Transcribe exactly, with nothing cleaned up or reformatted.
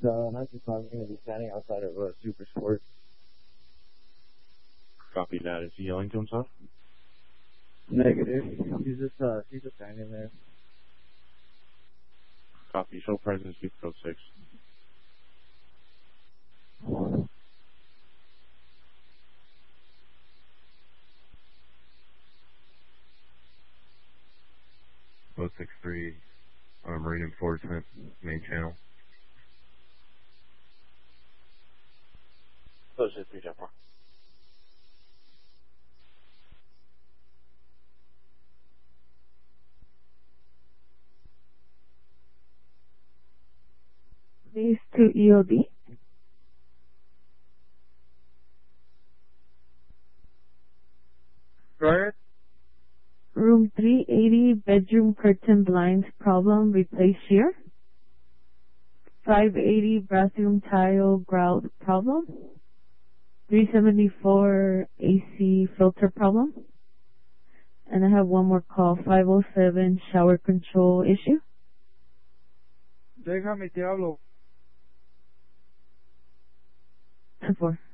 uh, nine two five, I'm going to be standing outside of uh, Super Sport. Copy that. Is he yelling to himself? Negative. He's just, uh, he's just standing there. Copy. Show presence, Super Code six. oh six three, uh, Marine Enforcement, main channel. oh six three, Jeff. Base to E O D. Right. Room three eighty, bedroom curtain blinds problem, replace here. five eighty, bathroom tile grout problem. three seventy-four, A C filter problem. And I have one more call, five oh seven, shower control issue. Déjame, te hablo. ten four.